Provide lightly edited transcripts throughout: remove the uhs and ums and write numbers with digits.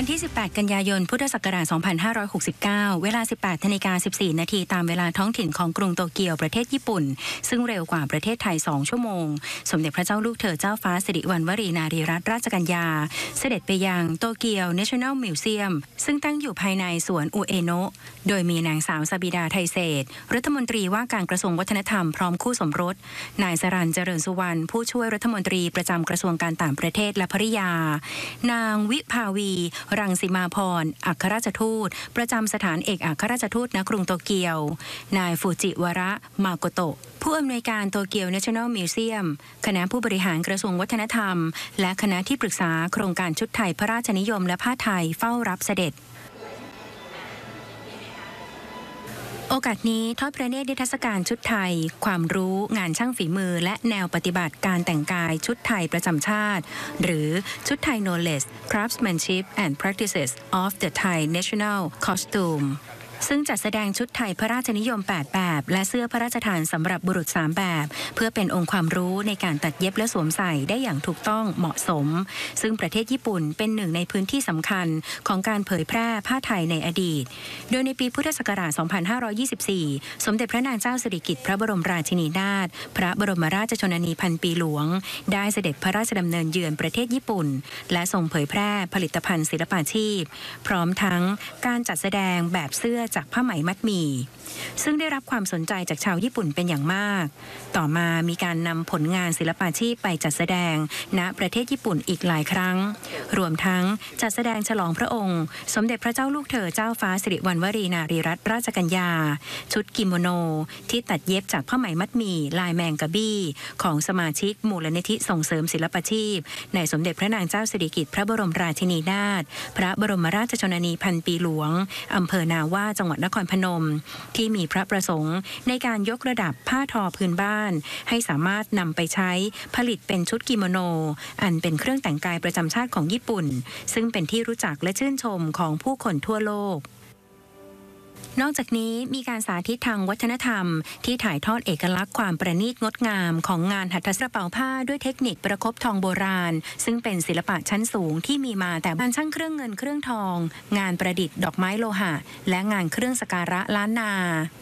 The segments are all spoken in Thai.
วันที่ 18 กันยายน พุทธศักราช 2569 เวลา 18:14 น.ตามเวลาท้องถิ่นของกรุงโตเกียวประเทศญี่ปุ่นซึ่งเร็วกว่าประเทศไทย 2 ชั่วโมงสมเด็จพระเจ้าลูกเธอเจ้าฟ้าสิริวัณวรีนารีรัตนราชกัญญาเสด็จไปยังโตเกียว National Museum ซึ่งตั้งอยู่ภายในสวนอุเอโนะโดยมีนางสาวซาบิดาไทเศษรัฐมนตรีว่าการกระทรวงวัฒนธรรมพร้อมคู่สมรสนายสรัญเจริญสุวรรณผู้ช่วยรัฐมนตรีประจำกระทรวงการต่างประเทศและภริยานางวิภาวีรังสิมาพรอัครราชทูตประจำสถานเอกอัครราชทูตณกรุงโตเกียวนายฟูจิวระมาโกโตะผู้อำนวยการโตเกียว National Museum คณะผู้บริหารกระทรวงวัฒนธรรมและคณะที่ปรึกษาโครงการชุดไทยพระราชนิยมและผ้าไทยเฝ้ารับเสด็จโอกาสนี้ทอดพระเนตรนิทรรศการชุดไทยความรู้งานช่างฝีมือและแนวปฏิบัติการแต่งกายชุดไทยประจำชาติหรือชุดไทย Knowledge Craftsmanship and Practices of the Thai National Costumeซึ่งจัดแสดงชุดไทยพระราชนิยม8แบบและเสื้อพระราชทานสำหรับบุรุษ3แบบเพื่อเป็นองค์ความรู้ในการตัดเย็บและสวมใส่ได้อย่างถูกต้องเหมาะสมซึ่งประเทศญี่ปุ่นเป็นหนึ่งในพื้นที่สำคัญของการเผยแพร่ผ้าไทยในอดีตโดยในปีพุทธศักราช 2524 สมเด็จพระนางเจ้าสิริกิติ์พระบรมราชินีนาถพระบรมราชชนนีพันปีหลวงได้เสด็จพระราชดำเนินเยือนประเทศญี่ปุ่นและทรงเผยแพร่ผลิตภัณฑ์ศิลปาชีพพร้อมทั้งการจัดแสดงแบบเสื้อจากผ้าไหมมัดหมี่ซึ่งได้รับความสนใจจากชาวญี่ปุ่นเป็นอย่างมากต่อมามีการนำผลงานศิลปาชีพไปจัดแสดงณประเทศญี่ปุ่นอีกหลายครั้งรวมทั้งจัดแสดงฉลองพระองค์สมเด็จพระเจ้าลูกเธอเจ้าฟ้าสิริวัณวรีนารีรัตนราชกัญญาชุดกิโมโนที่ตัดเย็บจากผ้าไหมมัดหมี่ลายแมงกะบี้ของสมาชิกมูลนิธิส่งเสริมศิลปาชีพในสมเด็จพระนางเจ้าสิริกิติ์พระบรมราชินีนาถพระบรมราชชนนีพันปีหลวงอำเภอนาว่าจังหวัดนครพนมที่มีพระประสงค์ในการยกระดับผ้าทอพื้นบ้านให้สามารถนำไปใช้ผลิตเป็นชุดกิโมโนอันเป็นเครื่องแต่งกายประจำชาติของญี่ปุ่นซึ่งเป็นที่รู้จักและชื่นชมของผู้คนทั่วโลกนอกจากนี้มีการสาธิตทางวัฒนธรรมที่ถ่ายทอดเอกลักษณ์ความประณีตงดงามของงานหัตถศิลปะผ้าด้วยเทคนิคประคบทองโบราณซึ่งเป็นศิลปะชั้นสูงที่มีมาแต่งานช่างเครื่องเงินเครื่องทองงานประดิษฐ์ดอกไม้โลหะและงานเครื่องสักการะล้านนา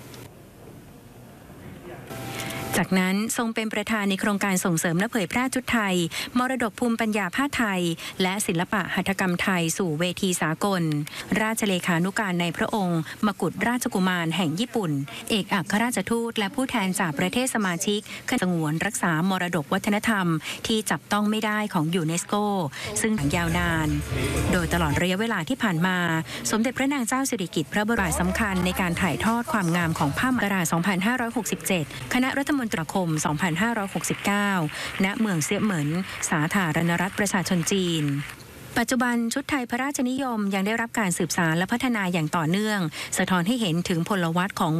จากนั้นทรงเป็นประธานในโครงการส่งเสริมและเผยแพร่ชุดไทยมรดกภูมิปัญญาผ้าไทยและศิลปะหัตถกรรมไทยสู่เวทีสากลราชเลขานุการในพระองค์มกุฎราชกุมารแห่งญี่ปุ่นเอกอัครราชทูตและผู้แทนจากประเทศสมาชิกสงวนรักษามรดกวัฒนธรรมที่จับต้องไม่ได้ของยูเนสโกซึ่งยาวนานโดยตลอดระยะเวลาที่ผ่านมาสมเด็จพระนางเจ้าสิริกิติ์พระบรมราชสำคัญในการถ่ายทอดความงามของผ้าไหม2567คณะรัฐมนตรีคม 2569 ณ เมืองเซี่ยเหมินสาธารณรัฐประชาชนจีนปัจจุบันชุดไทยพระราชนิยมยังได้รับการสืบสานและพัฒนาอย่างต่อเนื่องสะท้อนให้เห็นถึงพลวัตของ